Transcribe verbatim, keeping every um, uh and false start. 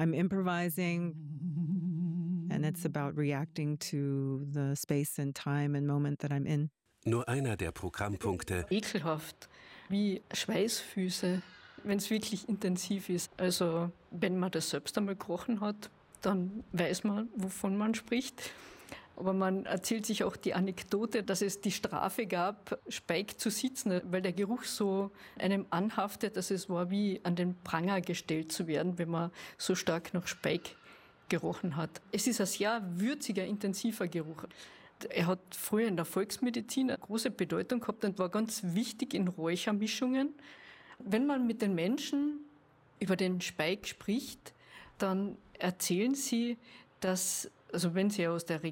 I'm improvising, and it's about reacting to the space and time and moment that I'm in. Nur einer der Programmpunkte. Ekelhaft, wie Schweißfüße, wenn es wirklich intensiv ist. Also wenn man das selbst einmal gerochen hat, dann weiß man, wovon man spricht. Aber man erzählt sich auch die Anekdote, dass es die Strafe gab, Speck zu sitzen, weil der Geruch so einem anhaftet, dass es war wie an den Pranger gestellt zu werden, wenn man so stark nach Speck gerochen hat. Es ist ein sehr würziger, intensiver Geruch. Er hat früher in der Volksmedizin eine große Bedeutung gehabt und war ganz wichtig in Räuchermischungen. Wenn man mit den Menschen über den Speck spricht, dann erzählen sie, dass, also wenn sie aus der